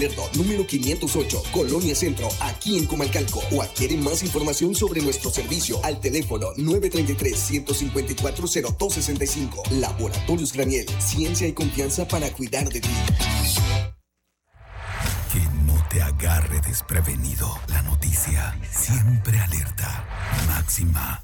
Lerdo, número 508, Colonia Centro, aquí en Comalcalco. O adquiere más información sobre nuestro servicio al teléfono 933-154-0265. Laboratorios Graniel, ciencia y confianza para cuidar de ti. Que no te agarre desprevenido. La noticia siempre alerta. Máxima.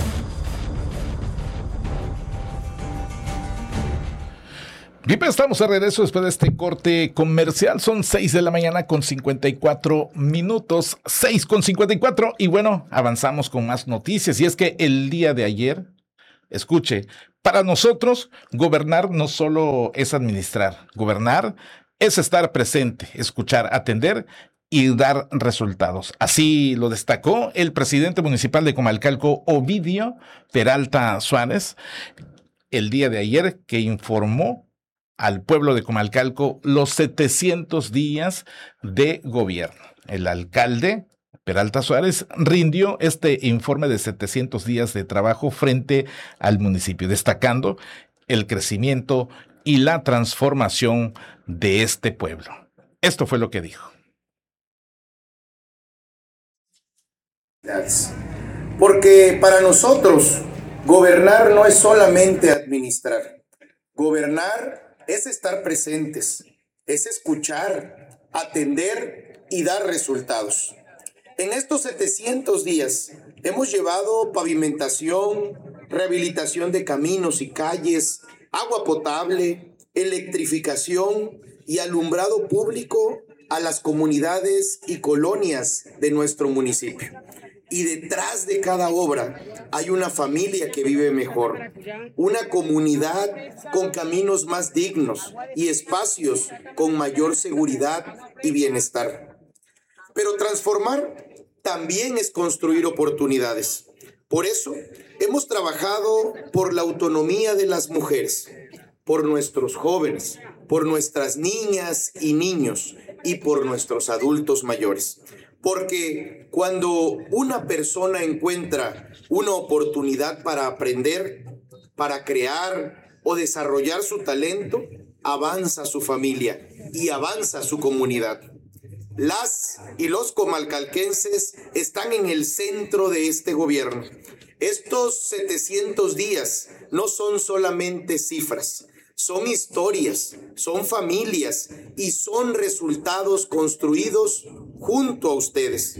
Bien, pues estamos de regreso después de este corte comercial. Son 6 de la mañana con 54 minutos. 6 con 54. Y bueno, avanzamos con más noticias. Y es que el día de ayer, escuche, para nosotros, gobernar no solo es administrar. Gobernar es estar presente, escuchar, atender y dar resultados. Así lo destacó el presidente municipal de Comalcalco, Ovidio Peralta Suárez, el día de ayer, que informó al pueblo de Comalcalco los 700 días de gobierno. El alcalde Peralta Suárez rindió este informe de 700 días de trabajo frente al municipio, destacando el crecimiento y la transformación de este pueblo. Esto fue lo que dijo. Porque para nosotros, gobernar no es solamente administrar. Gobernar es estar presentes, es escuchar, atender y dar resultados. En estos 700 días hemos llevado pavimentación, rehabilitación de caminos y calles, agua potable, electrificación y alumbrado público a las comunidades y colonias de nuestro municipio. Y detrás de cada obra hay una familia que vive mejor, una comunidad con caminos más dignos y espacios con mayor seguridad y bienestar. Pero transformar también es construir oportunidades. Por eso hemos trabajado por la autonomía de las mujeres, por nuestros jóvenes, por nuestras niñas y niños y por nuestros adultos mayores. Porque cuando una persona encuentra una oportunidad para aprender, para crear o desarrollar su talento, avanza su familia y avanza su comunidad. Las y los comalcalquenses están en el centro de este gobierno. Estos 700 días no son solamente cifras, son historias, son familias y son resultados construidos junto a ustedes.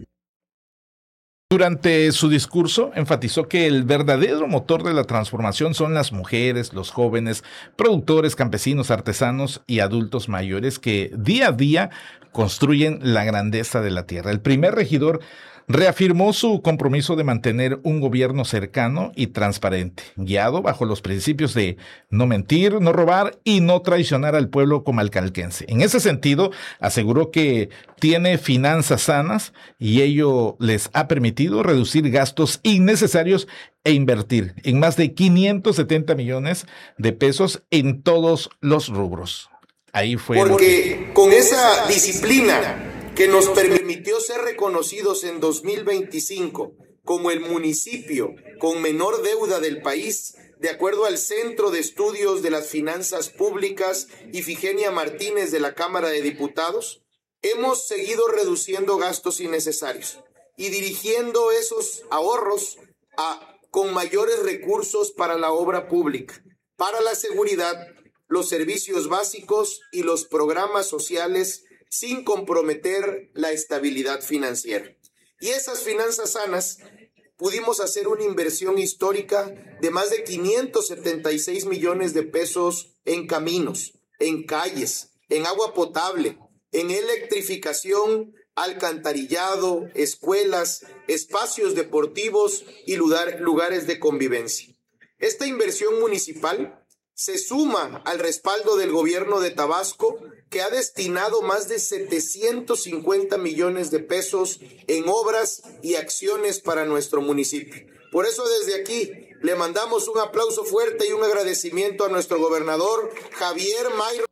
Durante su discurso, enfatizó que el verdadero motor de la transformación son las mujeres, los jóvenes, productores, campesinos, artesanos y adultos mayores que día a día construyen la grandeza de la tierra. El primer regidor reafirmó su compromiso de mantener un gobierno cercano y transparente, guiado bajo los principios de no mentir, no robar y no traicionar al pueblo comalcalquense. En ese sentido, aseguró que tiene finanzas sanas y ello les ha permitido reducir gastos innecesarios e invertir en más de 570 millones de pesos en todos los rubros. Ahí fue. Porque con esa disciplina que nos permitió ser reconocidos en 2025 como el municipio con menor deuda del país, de acuerdo al Centro de Estudios de las Finanzas Públicas Ifigenia Martínez de la Cámara de Diputados, hemos seguido reduciendo gastos innecesarios y dirigiendo esos ahorros con mayores recursos para la obra pública, para la seguridad, los servicios básicos y los programas sociales, sin comprometer la estabilidad financiera. Y esas finanzas sanas, pudimos hacer una inversión histórica de más de 576 millones de pesos en caminos, en calles, en agua potable, en electrificación, alcantarillado, escuelas, espacios deportivos y lugares de convivencia. Esta inversión municipal se suma al respaldo del gobierno de Tabasco, que ha destinado más de 750 millones de pesos en obras y acciones para nuestro municipio. Por eso desde aquí le mandamos un aplauso fuerte y un agradecimiento a nuestro gobernador Javier Mayro.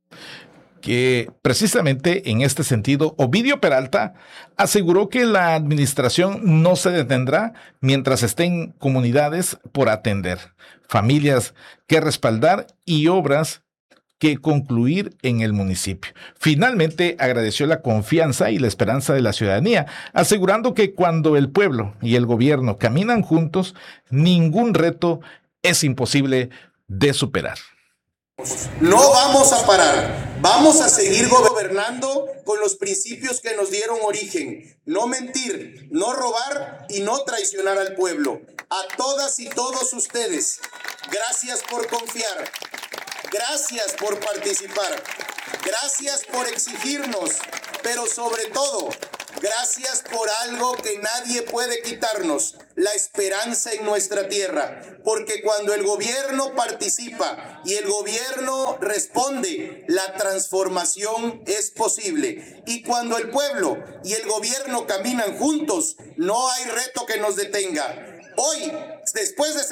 Que precisamente en este sentido, Ovidio Peralta aseguró que la administración no se detendrá mientras estén comunidades por atender, familias que respaldar y obras que concluir en el municipio. Finalmente, agradeció la confianza y la esperanza de la ciudadanía, asegurando que cuando el pueblo y el gobierno caminan juntos, ningún reto es imposible de superar. No vamos a parar, vamos a seguir gobernando con los principios que nos dieron origen: no mentir, no robar y no traicionar al pueblo. A todas y todos ustedes, gracias por confiar, gracias por participar, gracias por exigirnos, pero sobre todo, gracias por algo que nadie puede quitarnos: la esperanza en nuestra tierra. Porque cuando el gobierno participa y el gobierno responde, la transformación es posible. Y cuando el pueblo y el gobierno caminan juntos, no hay reto que nos detenga. Hoy, después de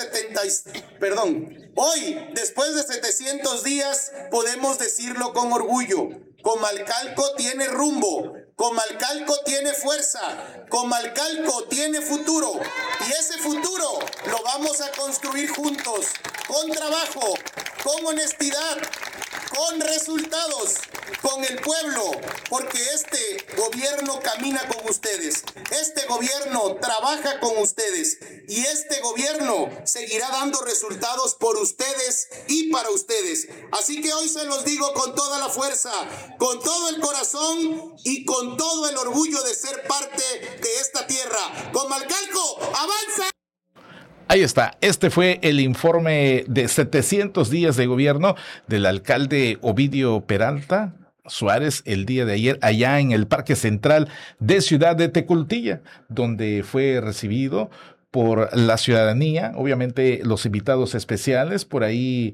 700 días, podemos decirlo con orgullo: Comalcalco tiene rumbo, Comalcalco tiene fuerza, Comalcalco tiene futuro, y ese futuro lo vamos a construir juntos, con trabajo, con honestidad, con resultados, con el pueblo, porque este gobierno camina con ustedes, este gobierno trabaja con ustedes, y este gobierno seguirá dando resultados por ustedes y para ustedes. Así que hoy se los digo con toda la fuerza, con todo el corazón y con todo el orgullo de ser parte de esta tierra. Comalcalco, avanza. Ahí está, este fue el informe de 700 días de gobierno del alcalde Ovidio Peralta Suárez el día de ayer allá en el Parque Central de Ciudad de Tecolutilla, donde fue recibido por la ciudadanía, obviamente los invitados especiales, por ahí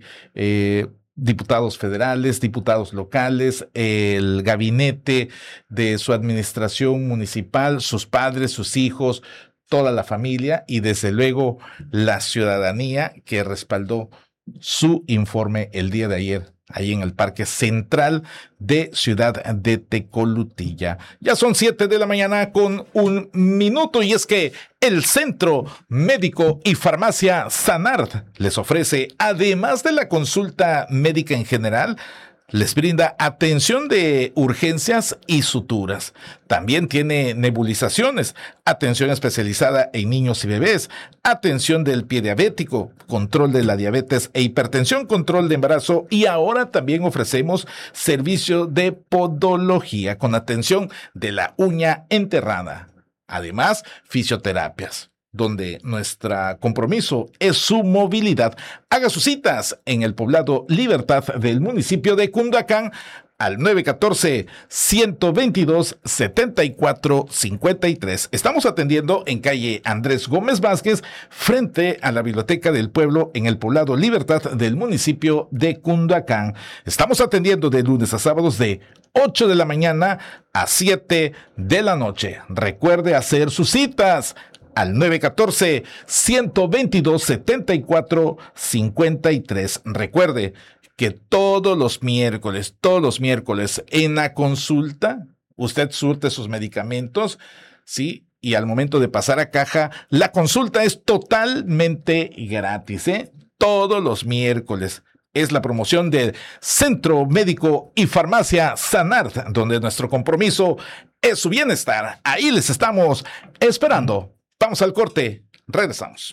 diputados federales, diputados locales, el gabinete de su administración municipal, sus padres, sus hijos, toda la familia y desde luego la ciudadanía que respaldó su informe el día de ayer ahí en el Parque Central de Ciudad de Tecolutilla. Ya son 7 de la mañana con 1 minuto y es que el Centro Médico y Farmacia Sanart les ofrece, además de la consulta médica en general, les brinda atención de urgencias y suturas. También tiene nebulizaciones, atención especializada en niños y bebés, atención del pie diabético, control de la diabetes e hipertensión, control de embarazo, y ahora también ofrecemos servicio de podología con atención de la uña enterrada. Además, fisioterapias, donde nuestro compromiso es su movilidad. Haga sus citas en el poblado Libertad del municipio de Cunduacán al 914-122-7453. Estamos atendiendo en calle Andrés Gómez Vázquez, frente a la Biblioteca del Pueblo, en el poblado Libertad del municipio de Cunduacán. Estamos atendiendo de lunes a sábados de 8 de la mañana a 7 de la noche. Recuerde hacer sus citas al 914-122-7453. Recuerde que todos los miércoles en la consulta, usted surte sus medicamentos, ¿sí? Y al momento de pasar a caja, la consulta es totalmente gratis, ¿eh? Todos los miércoles. Es la promoción del Centro Médico y Farmacia Sanart, donde nuestro compromiso es su bienestar. Ahí les estamos esperando. Vamos al corte, regresamos.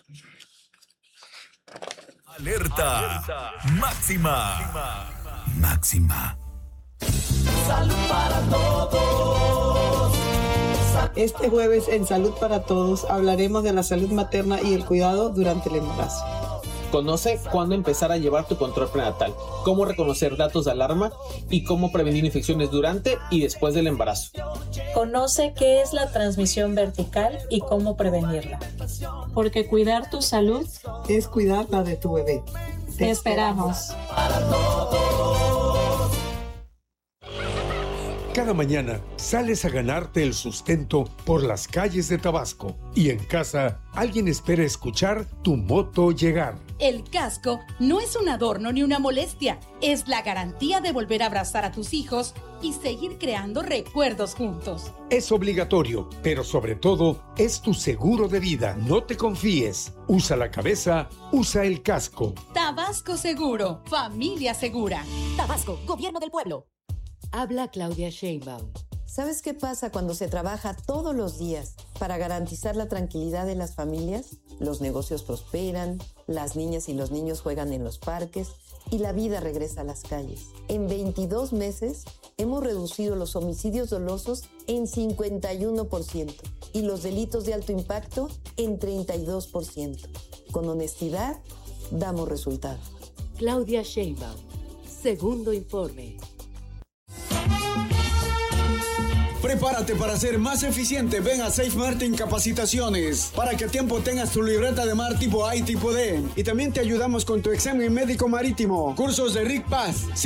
Alerta máxima. Máxima. Salud para todos. Este jueves en Salud para Todos hablaremos de la salud materna y el cuidado durante el embarazo. Conoce cuándo empezar a llevar tu control prenatal, cómo reconocer datos de alarma y cómo prevenir infecciones durante y después del embarazo. Conoce qué es la transmisión vertical y cómo prevenirla. Porque cuidar tu salud es cuidar la de tu bebé. Te esperamos. Cada mañana sales a ganarte el sustento por las calles de Tabasco y en casa alguien espera escuchar tu moto llegar. El casco no es un adorno ni una molestia, es la garantía de volver a abrazar a tus hijos y seguir creando recuerdos juntos. Es obligatorio, pero sobre todo es tu seguro de vida. No te confíes. Usa la cabeza, usa el casco. Tabasco Seguro, familia segura. Tabasco, Gobierno del Pueblo. Habla Claudia Sheinbaum. ¿Sabes qué pasa cuando se trabaja todos los días para garantizar la tranquilidad de las familias? Los negocios prosperan, las niñas y los niños juegan en los parques y la vida regresa a las calles. En 22 meses hemos reducido los homicidios dolosos en 51% y los delitos de alto impacto en 32%. Con honestidad, damos resultados. Claudia Sheinbaum. Segundo informe. Prepárate para ser más eficiente. Ven a Safe Martin Capacitaciones para que a tiempo tengas tu libreta de mar tipo A y tipo D. Y también te ayudamos con tu examen médico marítimo. Cursos de RIC Paz.